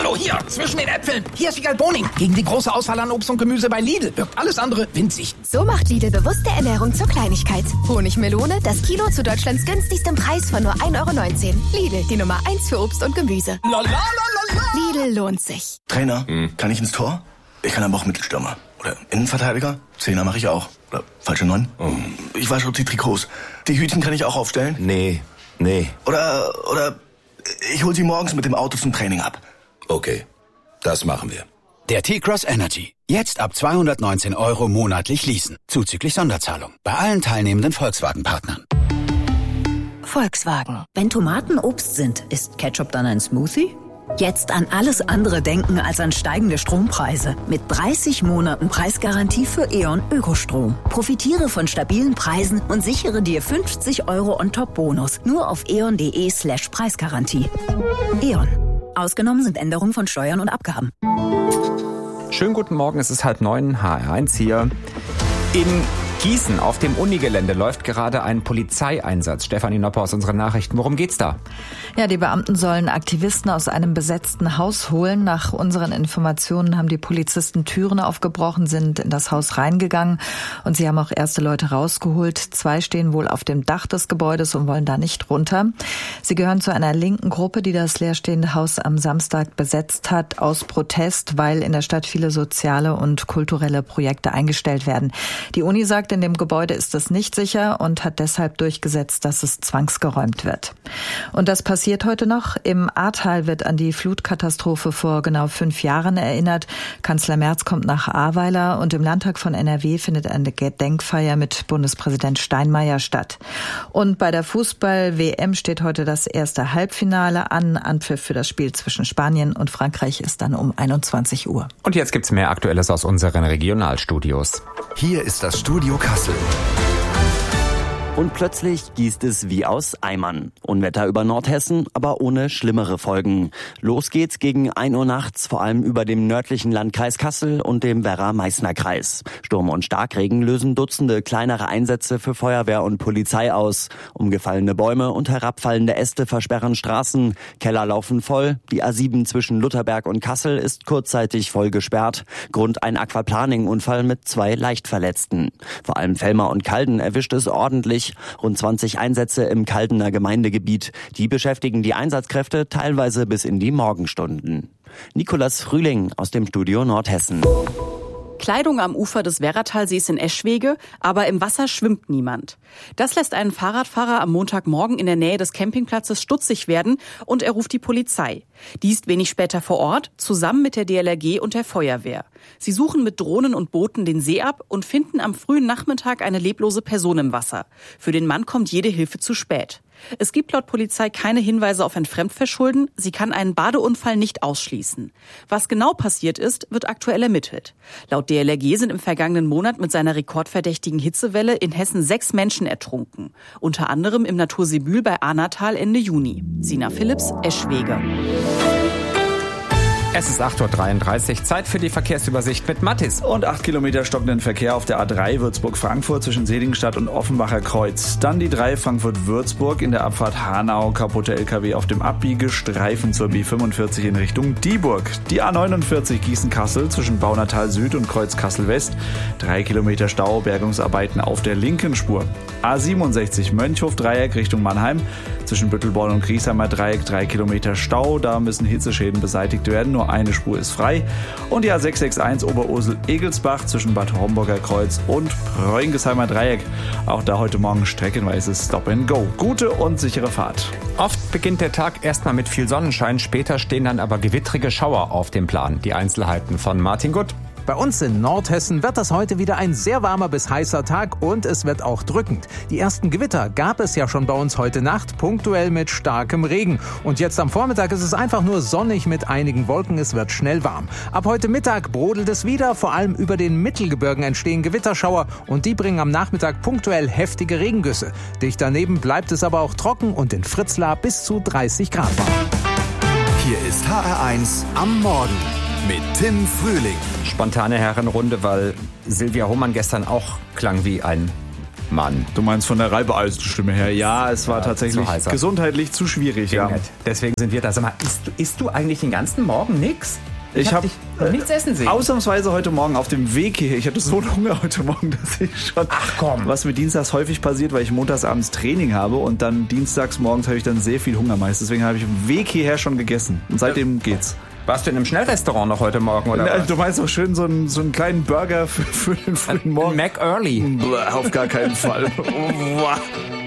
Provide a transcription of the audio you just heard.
Hallo, hier, zwischen den Äpfeln. Hier ist Wiegald Boning. Gegen die große Auswahl an Obst und Gemüse bei Lidl wirkt alles andere winzig. So macht Lidl bewusste Ernährung zur Kleinigkeit. Honigmelone, das Kilo zu Deutschlands günstigstem Preis von nur 1,19 €. Lidl, die Nummer 1 für Obst und Gemüse. Lidl lohnt sich. Trainer, kann ich ins Tor? Ich kann aber auch Mittelstürmer. Oder Innenverteidiger? Zehner mache ich auch. Oder falsche 9? Ich wasche die Trikots. Die Hütchen kann ich auch aufstellen? Nee. Oder ich hol sie morgens mit dem Auto zum Training ab. Okay, das machen wir. Der T-Cross Energy. Jetzt ab 219 € monatlich leasen. Zuzüglich Sonderzahlung. Bei allen teilnehmenden Volkswagen-Partnern. Volkswagen. Wenn Tomaten Obst sind, ist Ketchup dann ein Smoothie? Jetzt an alles andere denken als an steigende Strompreise. Mit 30 Monaten Preisgarantie für E.ON Ökostrom. Profitiere von stabilen Preisen und sichere dir 50 € on top Bonus. Nur auf eon.de/Preisgarantie. E.ON. Ausgenommen sind Änderungen von Steuern und Abgaben. Schönen guten Morgen, es ist 8:30, HR1 hier. In Gießen auf dem Unigelände läuft gerade ein Polizeieinsatz. Stefanie Nopper aus unseren Nachrichten. Worum geht's da? Ja, die Beamten sollen Aktivisten aus einem besetzten Haus holen. Nach unseren Informationen haben die Polizisten Türen aufgebrochen, sind in das Haus reingegangen und sie haben auch erste Leute rausgeholt. 2 stehen wohl auf dem Dach des Gebäudes und wollen da nicht runter. Sie gehören zu einer linken Gruppe, die das leerstehende Haus am Samstag besetzt hat, aus Protest, weil in der Stadt viele soziale und kulturelle Projekte eingestellt werden. Die Uni sagt, in dem Gebäude ist es nicht sicher und hat deshalb durchgesetzt, dass es zwangsgeräumt wird. Und das passiert heute noch. Im Ahrtal wird an die Flutkatastrophe vor genau 5 Jahren erinnert. Kanzler Merz kommt nach Ahrweiler und im Landtag von NRW findet eine Gedenkfeier mit Bundespräsident Steinmeier statt. Und bei der Fußball-WM steht heute das erste Halbfinale an. Anpfiff für das Spiel zwischen Spanien und Frankreich ist dann um 21 Uhr. Und jetzt gibt's mehr Aktuelles aus unseren Regionalstudios. Hier ist das Studio Kassel. Und plötzlich gießt es wie aus Eimern. Unwetter über Nordhessen, aber ohne schlimmere Folgen. Los geht's gegen 1 Uhr nachts, vor allem über dem nördlichen Landkreis Kassel und dem Werra-Meißner-Kreis. Sturm und Starkregen lösen Dutzende kleinere Einsätze für Feuerwehr und Polizei aus. Umgefallene Bäume und herabfallende Äste versperren Straßen. Keller laufen voll. Die A7 zwischen Lutherberg und Kassel ist kurzzeitig voll gesperrt. Grund ein Aquaplaning-Unfall mit 2 Leichtverletzten. Vor allem Velmer und Calden erwischt es ordentlich. Rund 20 Einsätze im Caldener Gemeindegebiet. Die beschäftigen die Einsatzkräfte teilweise bis in die Morgenstunden. Nicolas Frühling aus dem Studio Nordhessen. Kleidung am Ufer des Werratalsees in Eschwege, aber im Wasser schwimmt niemand. Das lässt einen Fahrradfahrer am Montagmorgen in der Nähe des Campingplatzes stutzig werden und er ruft die Polizei. Die ist wenig später vor Ort, zusammen mit der DLRG und der Feuerwehr. Sie suchen mit Drohnen und Booten den See ab und finden am frühen Nachmittag eine leblose Person im Wasser. Für den Mann kommt jede Hilfe zu spät. Es gibt laut Polizei keine Hinweise auf ein Fremdverschulden. Sie kann einen Badeunfall nicht ausschließen. Was genau passiert ist, wird aktuell ermittelt. Laut DLRG sind im vergangenen Monat mit seiner rekordverdächtigen Hitzewelle in Hessen 6 Menschen ertrunken. Unter anderem im Natursee Bühl bei Ahnatal Ende Juni. Sina Philipps, Eschwege. Es ist 8:33 Uhr, Zeit für die Verkehrsübersicht mit Mattis. Und 8 Kilometer stockenden Verkehr auf der A3 Würzburg-Frankfurt zwischen Seligenstadt und Offenbacher Kreuz. Dann die 3 Frankfurt-Würzburg in der Abfahrt Hanau, kaputte LKW auf dem Abbiegestreifen zur B45 in Richtung Dieburg. Die A49 Gießen-Kassel zwischen Baunatal Süd und Kreuz Kassel-West. 3 Kilometer Stau, Bergungsarbeiten auf der linken Spur. A67 Mönchhof-Dreieck Richtung Mannheim. Zwischen Büttelborn und Griesheimer Dreieck 3 Kilometer Stau. Da müssen Hitzeschäden beseitigt werden. Nur eine Spur ist frei. Und die A661 Oberursel-Egelsbach zwischen Bad Homburger Kreuz und Preungesheimer Dreieck. Auch da heute Morgen streckenweise Stop and Go. Gute und sichere Fahrt. Oft beginnt der Tag erstmal mit viel Sonnenschein. Später stehen dann aber gewittrige Schauer auf dem Plan. Die Einzelheiten von Martin Gutt. Bei uns in Nordhessen wird das heute wieder ein sehr warmer bis heißer Tag und es wird auch drückend. Die ersten Gewitter gab es ja schon bei uns heute Nacht, punktuell mit starkem Regen. Und jetzt am Vormittag ist es einfach nur sonnig mit einigen Wolken, es wird schnell warm. Ab heute Mittag brodelt es wieder, vor allem über den Mittelgebirgen entstehen Gewitterschauer und die bringen am Nachmittag punktuell heftige Regengüsse. Dicht daneben bleibt es aber auch trocken und in Fritzlar bis zu 30 Grad warm. Hier ist HR1 am Morgen mit Tim Frühling. Spontane Herrenrunde, weil Silvia Hohmann gestern auch klang wie ein Mann. Du meinst von der reibeeisten Stimme her. Ja, es war tatsächlich gesundheitlich zu schwierig. Ja. Deswegen sind wir da. Sag mal, isst du eigentlich den ganzen Morgen nix? Ich habe nichts essen sehen. Ausnahmsweise heute Morgen auf dem Weg hier. Ich hatte so Hunger heute Morgen, dass ich schon... Ach komm. Was mir dienstags häufig passiert, weil ich montagsabends Training habe und dann dienstags morgens habe ich dann sehr viel Hunger meist. Deswegen habe ich auf dem Weg hierher schon gegessen. Und seitdem geht's. Warst du in einem Schnellrestaurant noch heute Morgen, oder was? Du meinst doch schön so einen kleinen Burger für den frühen Morgen? Mac Early. Auf gar keinen Fall.